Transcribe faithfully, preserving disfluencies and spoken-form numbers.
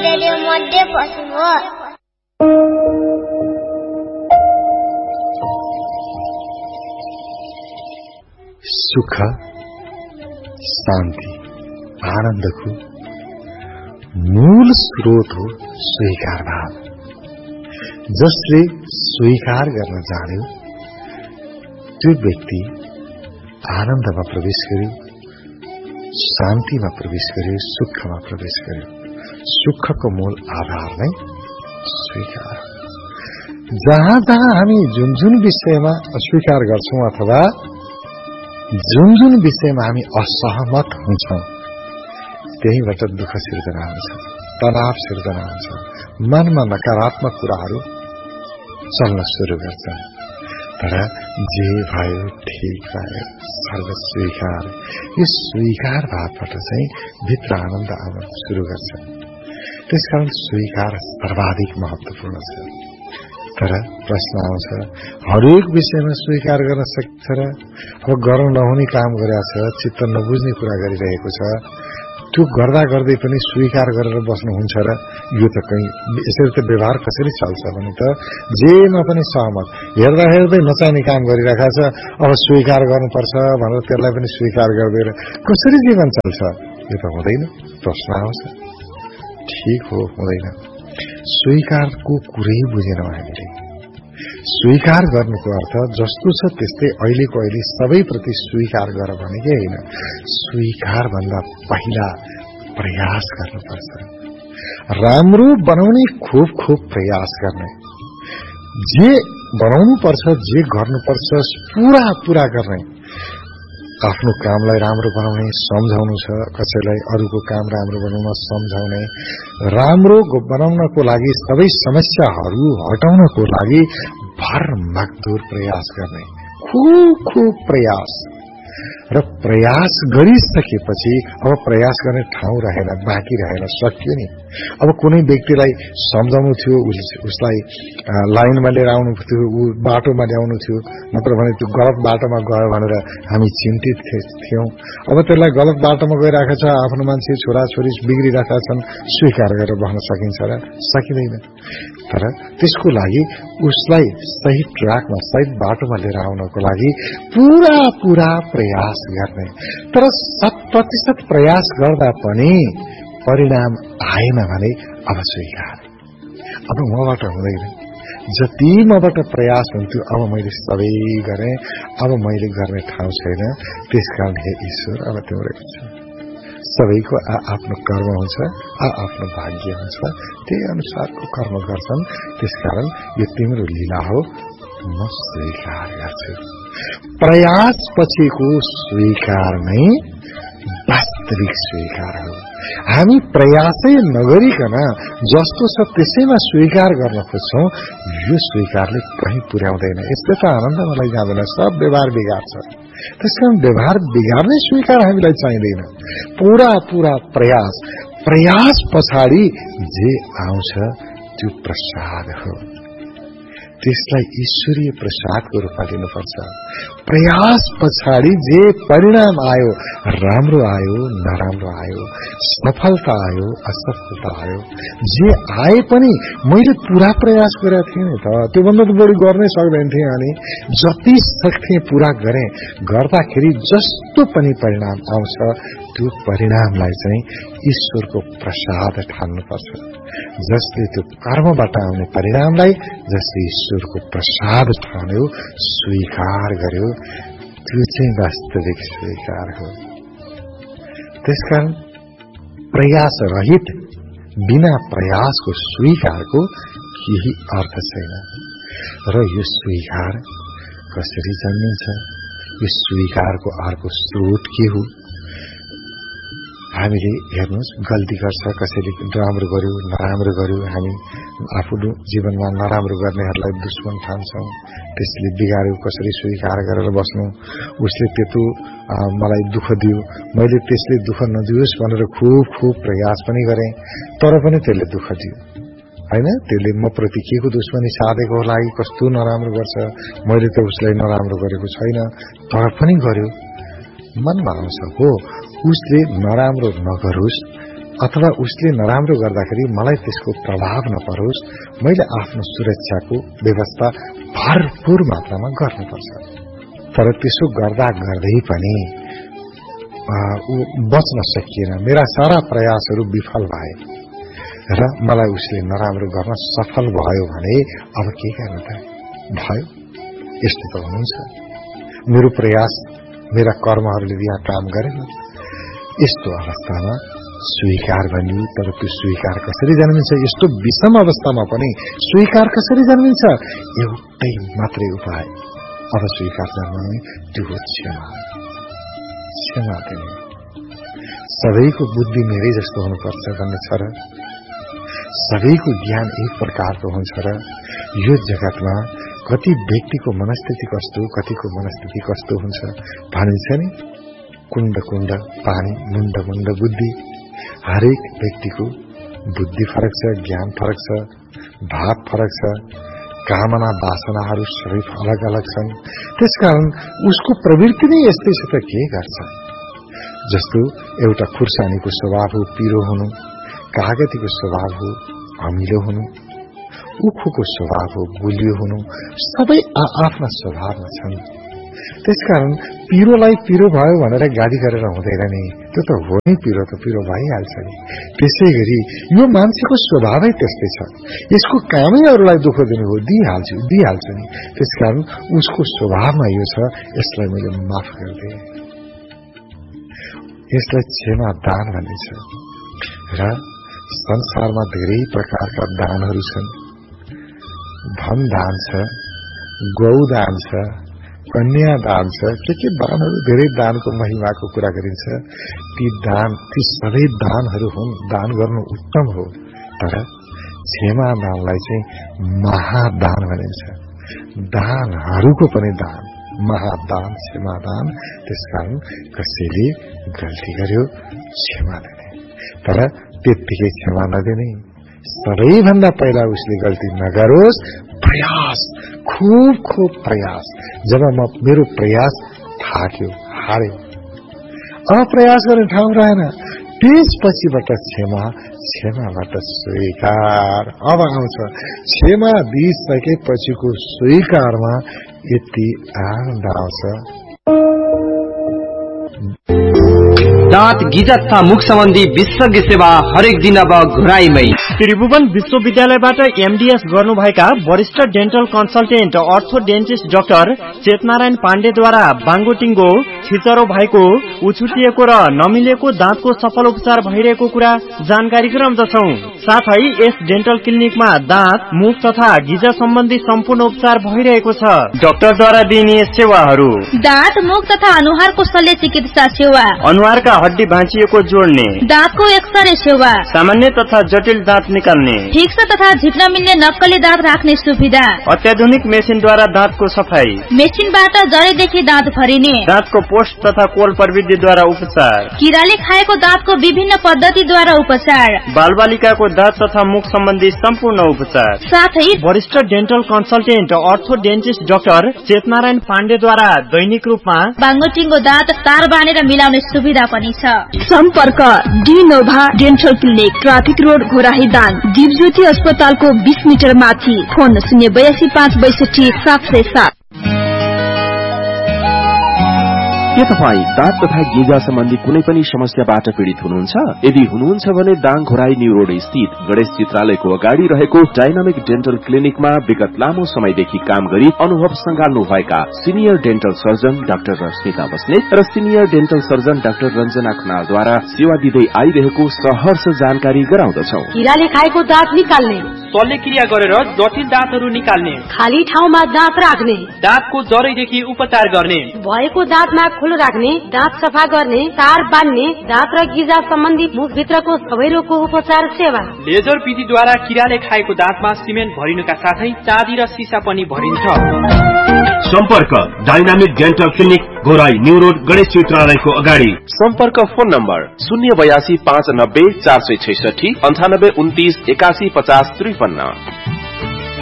Radio मध्य पश्चिम हो। सुख शान्ति आनन्दको मूल स्रोत हो स्वीकार भाव। जसले स्वीकार गर्न जान्यो त्यो व्यक्ति आनन्दमा प्रवेश गर्यो, शान्तिमा प्रवेश गर्यो, सुखमा प्रवेश गर्यो। सुखको मूल आधार नै स्वीकार। जहाँ जहाँ हामी जुन जुन विषयमा अस्वीकार गर्छौं अथवा जुन जुन विषयमा हामी असहमत हुन्छौं त्यहीबाट दुःख सिर्जना हुन्छ, तनाव सिर्जना हुन्छ, मनमा नकारात्मक कुराहरू चल्न सुरु गर्छन्। तर जे भयो ठीक भयो, सर्व स्वीकार, यो स्वीकार भावबाट चाहिँ भित्र आनन्द आउन सुरु गर्छ। त्यसकारण स्वीकार सर्वाधिक महत्वपूर्ण छ। तर प्रश्न आउँछ, हरेक विषयमा स्वीकार गर्न सक्छ र? अब गर्न नहुने काम गरेको छ, चित्त नबुझ्ने कुरा गरिरहेको छ, त्यो गर्दा गर्दै पनि स्वीकार गरेर बस्नुहुन्छ र? यो त कहीं यसरी त व्यवहार कसरी चल्छ भने त जेमा पनि सहमत, हेर्दा हेर्दै नचाहिने काम गरिरहेको छ, अब स्वीकार गर्नुपर्छ भनेर त्यसलाई पनि स्वीकार गर्दै कसरी जीवन चल्छ? यो त हुँदैन। प्रश्न आउँछ, ठीक हो, हुँदैन। स्वीकारको कुरै बुझेनौं हामीले। स्वीकार गर्नुको अर्थ जस्तो छ त्यस्तै अहिलेको अहिले सबैप्रति स्वीकार गर भनेकै होइन। स्वीकार भन्दा पहिला प्रयास गर्नुपर्छ। राम्रो बनाउने खूब खूब प्रयास गर्ने, जे बनाउनु पर्छ, जे गर्नुपर्छ पूरा पूरा गर्ने। आफ्नो कामलाई राम्रो बनाउने सम्झाउनु छ, कसैलाई अरूको काम राम्रो बनाउन सम्झाउने, राम्रो बनाउनको लागि सबै समस्याहरू हटाउनको लागि भरमग्दुर प्रयास गर्ने, खूब खूब प्रयास। र प्रयास गरिसकेपछि अब प्रयास गर्ने ठाउँ रहेन, बाँकी रहेन, सकियो नि। अब कुनै व्यक्तिलाई सम्झाउनु थियो, उसलाई लाइनमा लिएर आउनु थियो, ऊ बाटोमा ल्याउनु थियो, नत्र भने त्यो गलत बाटोमा गयो भनेर हामी चिन्तित थियौं। अब त्यसलाई गलत बाटोमा गइरहेको छ, आफ्नो मान्छे छोराछोरी बिग्रिरहेका छन्, स्वीकार गरेर बस्न सकिन्छ र? सकिँदैन। तर त्यसको लागि उसलाई सही ट्र्याकमा, सही बाटोमा लिएर आउनको लागि पूरा पूरा प्रयास गर्ने। तर शत प्रतिशत प्रयास गर्दा पनि परिणाम आएन भने अब स्वीकार, अब मबाट हुँदैन। जति मबाट प्रयास हुन्थ्यो अब मैले सबै गरेँ, अब मैले गर्ने ठाउँ छैन। त्यसकारण हे ईश्वर, अब तिम्रो इच्छा। सबैको आ आफ्नो कर्म हुन्छ, आ आफ्नो भाग्य हुन्छ, त्यही अनुसारको कर्म गर्छन्। त्यसकारण यो तिम्रो लीला हो, म स्वीकार गर्छु। प्रयास पछिको स्वीकार नै वास्तविक स्वीकार हो। हामी प्रयासै नगरिकन जस्तो छ त्यसैमा स्वीकार गर्न खोज्छौं, यो स्वीकारले कहीँ पुर्याउँदैन। यसले त आनन्दमा लैजाँदैन, सब व्यवहार बिगार्छ। त्यसकारण व्यवहार बिगार्ने स्वीकार हामीलाई चाहिँदैन। पूरा पूरा प्रयास, प्रयास पछाडि जे आउँछ त्यो प्रसाद हो। त्यसलाई ईश्वरीय प्रसादको रूपमा लिनुपर्छ। प्रयास पछाडि जे परिणाम आयो, राम्रो आयो नराम्रो आयो, सफलता आयो असफलता आयो, जे आए पनि मैले पूरा प्रयास गरेको थिएँ नि त, त्योभन्दा त बढी गर्नै सक्दैन थिएँ। अनि जति सक्थे पूरा गरेँ, गर्दाखेरि जस्तो पनि परिणाम आउँछ त्यो परिणामलाई चाहिँ ईश्वरको प्रसाद ठान्नुपर्छ। जसले त्यो कर्मबाट आउने परिणामलाई जसले ईश्वरको प्रसाद ठान्यो, स्वीकार गर्यो, त्यो चाहिँ वास्तविक स्वीकार हो। त्यसकारण प्रयास रहित, बिना प्रयासको स्वीकारको केही अर्थ छैन। र यो स्वीकार कसरी जन्मिन्छ? यो स्वीकारको अर्को स्रोत के हो? हामीले हेर्नुहोस्, गल्ती गर्छ, कसैले राम्रो गर्यो नराम्रो गर्यो, हामी आफ्नो जीवनमा नराम्रो गर्नेहरूलाई दुश्मन ठान्छौं, त्यसले बिगार्यो कसरी स्वीकार गरेर बस्नु। उसले त्यत्रो मलाई दुःख दियो, मैले त्यसले दुःख नदियोस् भनेर खूब खूब प्रयास पनि गरेँ, तर पनि त्यसले दुःख दियो हैन। त्यसले म प्रति के को दुश्मनी साधेको होला, कस्तो नराम्रो गर्छ, मैले त उसलाई नराम्रो गरेको छैन, तर पनि गर्यो। मनमा आउँछ, हो उसले नराम्रो नगरोस्, अथवा उसले नराम्रो गर्दाखेरि मलाई त्यसको प्रभाव नपरोस्, मैले आफ्नो सुरक्षाको व्यवस्था भरपूर मात्रामा गर्नुपर्छ। तर त्यसो गर्दा गर्दै पनि बच्न सकिएन, मेरा सारा प्रयासहरू विफल भए र मलाई उसले नराम्रो गर्न सफल भयो भने अब के गर्न त? भयो, यस्तो त हुनुहुन्छ। मेरो प्रयास, मेरा कर्महरूले यहाँ काम गरेन। यस्तो अवस्थामा स्वीकार भनियो, तर त्यो स्वीकार कसरी जन्मिन्छ? यस्तो विषम अवस्थामा पनि स्वीकार कसरी जन्मिन्छ? एउटै मात्रै उपाय अब स्वीकार जन्माउने, त्यो हो क्षमा। क्षमा दिने। सबैको बुद्धि मेरै जस्तो हुनुपर्छ भन्ने छ र? सबैको ज्ञान एक प्रकारको हुन्छ र? यो जगतमा कति व्यक्तिको मनस्थिति कस्तो, कतिको मनस्थिति कस्तो हुन्छ भनिन्छ नि। कुण्ड कुण्ड पानी, मुण्ड मुण्ड बुद्धि। हरेक व्यक्तिको बुद्धि फरक छ, ज्ञान फरक छ, भाव फरक छ, कामना वासनाहरू सबै अलग अलग छन्। त्यसकारण उसको प्रवृत्ति नै यस्तै छ त के गर्छ? जस्तो एउटा खुर्सानीको स्वभाव हो पिरो हुनु, कागतीको स्वभाव हो अमिलो हुनु, उखुको स्वभाव हो गुलियो हुनु। सबै आफ्ना स्वभावमा छन्। त्यसकारण पिरोलाई पिरो भयो भनेर गाली गरेर हुँदैन नि, त्यो त हो नि, पिरो त पिरो भइहाल्छ नि। त्यसै गरी यो मान्छेको स्वभावै त्यस्तै छ, यसको कामै अरूलाई दुःख दिनु हो, दिइहाल्छु दिइहाल्छ नि। त्यसकारण उसको स्वभावमा यो छ, यसलाई मैले माफ गरिदिए। यसलाई क्षमा दान भनिन्छ। र संसारमा धेरै प्रकारका दानहरू छन्। धन दान छ, गौ दान छ, कन्या दान छ, के के दानहरू, धेरै दानको महिमाको कुरा गरिन्छ। ती दान, ती सबै दानहरू हुन्, दान गर्नु उत्तम हो। तर क्षमा दानलाई चाहिँ महादान भनिन्छ। दानहरूको पनि दान, महादान, क्षमा दान। त्यसकारण कसैले गल्ती गर्यो क्षमा दिने, तर त्यत्तिकै क्षमा नदिने। सबैभन्दा पहिला उसले गल्ती नगरोस्, प्रयास, खूब खूब प्रयास। जब म मेरो प्रयास थाक्यो, हार्यो, अब प्रयास गर्ने ठाउँ रहेन, त्यसपछिबाट क्षमा, क्षमाबाट स्वीकार अब आउँछ। क्षमा दिइसकेपछिको स्वीकारमा यति आनन्द आउँछ। दाँत गिजा तथा मुख सम्बन्धी विशेषज्ञ सेवा हरेक दिन अब घुराईमै। त्रिभुवन विश्वविद्यालयबाट एमडीएस गर्नुभएका वरिष्ठ डेन्टल कन्सल्टेन्ट अर्थोडेन्टिस्ट डाक्टर चेतनारायण पाण्डेद्वारा बाङ्गोटिङ्गो, छिचरो भएको, उछुटिएको र नमिलेको दाँतको सफल उपचार भइरहेको कुरा जानकारी गराउँदछौ। साथै यस डेन्टल क्लिनिकमा दाँत, मुख तथा गिजा सम्बन्धी सम्पूर्ण उपचार भइरहेको छ। डाक्टरद्वारा दिइने सेवाहरू: दाँत, मुख तथा अनुहारको शल्य चिकित्सा सेवा, अनुहारका हड्डी भाँचिएको जोड्ने, दाँतको एक्सरे सेवा, सामान्य तथा जटिल दाँत निकाल्ने, फिक्स तथा झिक्न मिल्ने नक्कली दाँत राख्ने सुविधा, अत्याधुनिक मेसिनद्वारा दाँतको सफाई, मेसिनबाट जरेदेखि दाँत भरिने, दाँतको पोस्ट तथा कोल प्रविधिद्वारा उपचार, किराले खाएको दाँतको विभिन्न पद्धतिद्वारा उपचार, बालबालिकाको दाँत तथा मुख सम्बन्धी सम्पूर्ण उपचार। साथै वरिष्ठ डेन्टल कन्सल्टेन्ट अर्थोडेन्टिस्ट डाक्टर चेतनारायण पाण्डेद्वारा दैनिक रूपमा बाङ्गोटिङ्गो दाँत तार बानेर मिलाउने सुविधा पनि छ। सम्पर्क D Nova dental clinic, traffic road, Ghorahi Dang, Dipjyoti अस्पतालको बीस मिटर माथि। फोन शून्य बयासी पाँच बैसठी सात सय सात। के तपाईँ दाँत तथा गिजा सम्बन्धी कुनै पनि समस्याबाट पीड़ित हुनुहुन्छ? यदि हुनुहुन्छ भने दाङ घोराई न्यू रोड स्थित गणेश चित्रालयको अगाडि रहेको डाइनामिक डेन्टल क्लिनिकमा विगत लामो समयदेखि काम गरी अनुभव संगाल्नु भएका senior dental surgeon doctor Rashmita Basnet र senior dental surgeon doctor Ranjana खनालद्वारा सेवा दिँदै आइरहेको सहर्ष जानकारी गराउँदछौ। किराले खाएको दाँत निकाल्ने, शल्यक्रिया गरेर जटिल दाँतहरू निकाल्ने, खाली ठाउँमा दाँत राख्ने, दाँतको जरैदेखि उपचार गर्ने, भएको दाँतमा खुलो राख्ने, दाँत सफा गर्ने, तार बान्ने, दाँत र गिजा सम्बन्धी मुखभित्रको सबै रोगको उपचार सेवा। लेजर विधिद्वारा किराले खाएको दाँतमा सिमेन्ट भरिनुका साथै चाँदी र सिसा पनि भरिन्छ। सम्पर्क dynamic dental clinic, Ghorahi new road, Ganesh चित्रालयको अगाडि। सम्पर्क फोन नम्बर शून्य बयासी पाँच नब्बे चार सय छैसठी अन्ठानब्बे उन्तिस एकासी पचास त्रिपन्न।